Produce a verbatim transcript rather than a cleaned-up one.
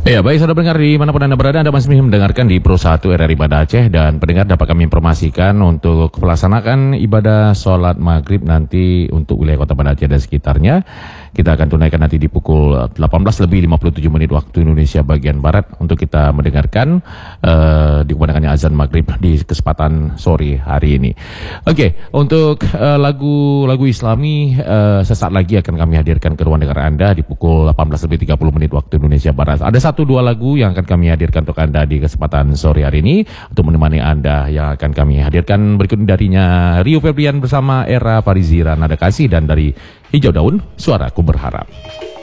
Ya, baik saudara pendengar dimanapun Anda berada, Anda masih mendengarkan di Pro satu R R I Banda Aceh, dan pendengar dapat kami informasikan untuk pelaksanaan ibadah sholat maghrib nanti untuk wilayah Kota Banda Aceh dan sekitarnya. Kita akan tunaikan nanti di pukul delapan belas lebih lima puluh tujuh menit waktu Indonesia bagian Barat untuk kita mendengarkan uh, dikumandangkannya azan maghrib di kesempatan sore hari ini. Oke, okay, untuk uh, lagu-lagu Islami uh, sesaat lagi akan kami hadirkan ke ruang dengar Anda di pukul delapan belas lebih tiga puluh menit waktu Indonesia Barat. Ada satu dua lagu yang akan kami hadirkan untuk Anda di kesempatan sore hari ini untuk menemani Anda yang akan kami hadirkan berikut darinya Rio Febrian bersama Era Farizi Nada Kasih, dan dari Hijau Daun Suaraku Berharap.